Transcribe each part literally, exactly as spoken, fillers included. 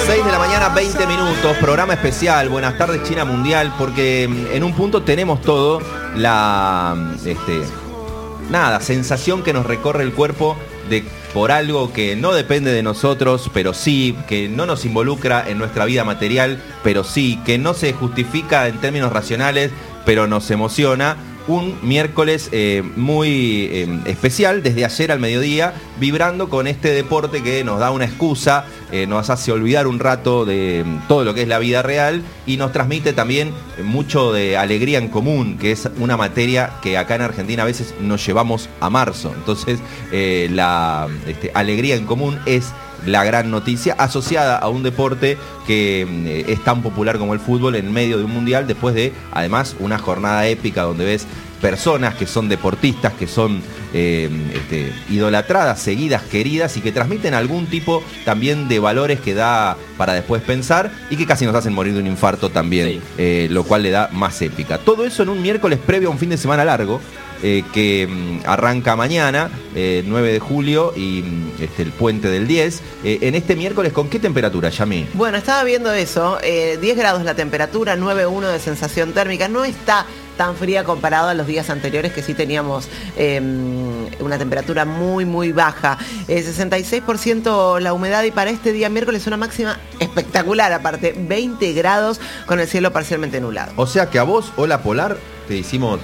seis de la mañana, veinte minutos, programa especial, Buenas tardes China Mundial, porque en un punto tenemos todo la, este, nada, sensación que nos recorre el cuerpo de por algo que no depende de nosotros, pero sí, que no nos involucra en nuestra vida material, pero sí, que no se justifica en términos racionales, pero nos emociona. Un miércoles eh, muy eh, especial, desde ayer al mediodía, vibrando con este deporte que nos da una excusa, eh, nos hace olvidar un rato de todo lo que es la vida real y nos transmite también mucho de alegría en común, que es una materia que acá en Argentina a veces nos llevamos a marzo. Entonces, eh, la este, alegría en común es la gran noticia asociada a un deporte que eh, es tan popular como el fútbol en medio de un mundial, después de además una jornada épica donde ves personas que son deportistas, que son eh, este, idolatradas, seguidas, queridas y que transmiten algún tipo también de valores que da para después pensar y que casi nos hacen morir de un infarto también, sí. eh, lo cual le da más épica. Todo eso en un miércoles previo a un fin de semana largo. Eh, que mm, arranca mañana, eh, nueve de julio, y mm, este, el puente del diez. Eh, en este miércoles, ¿con qué temperatura, Yami? Bueno, estaba viendo eso, eh, diez grados la temperatura, nueve punto uno de sensación térmica. No está tan fría comparado a los días anteriores, que sí teníamos eh, una temperatura muy, muy baja. Eh, sesenta y seis por ciento la humedad, y para este día miércoles una máxima espectacular, aparte, veinte grados con el cielo parcialmente nublado. O sea que a vos, Hola Polar, te hicimos...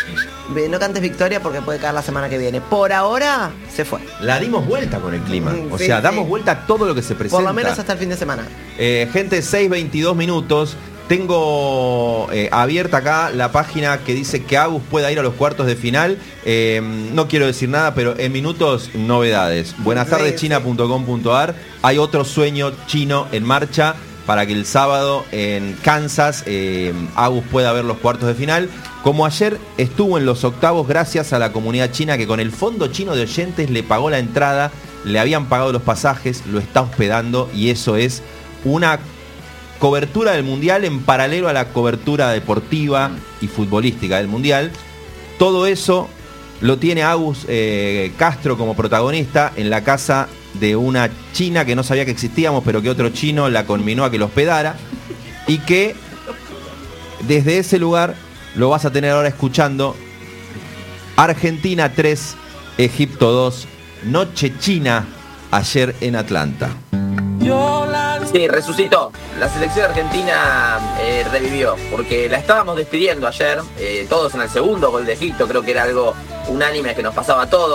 No cantes victoria porque puede caer la semana que viene. Por ahora, se fue. La dimos vuelta con el clima. O sí, sea, sí. damos vuelta a todo lo que se presenta. Por lo menos hasta el fin de semana. Eh, gente, seis veintidós minutos. Tengo eh, abierta acá la página que dice que Agus pueda ir a los cuartos de final. Eh, no quiero decir nada, pero en minutos, novedades. Buenas tardes china punto com punto ar. Hay otro sueño chino en marcha para que el sábado en Kansas eh, Agus pueda ver los cuartos de final. Como ayer estuvo en los octavos gracias a la comunidad china que con el Fondo Chino de Oyentes le pagó la entrada, le habían pagado los pasajes, lo está hospedando, y eso es una cobertura del Mundial en paralelo a la cobertura deportiva y futbolística del Mundial. Todo eso lo tiene Agus eh, Castro como protagonista en la casa de una china que no sabía que existíamos, pero que otro chino la conminó a que lo hospedara, y que desde ese lugar lo vas a tener ahora escuchando. Argentina tres, Egipto dos, noche china ayer en Atlanta. Sí, resucitó. La selección argentina eh, revivió, porque la estábamos despidiendo ayer, eh, todos en el segundo gol de Egipto, creo que era algo unánime que nos pasaba a todos.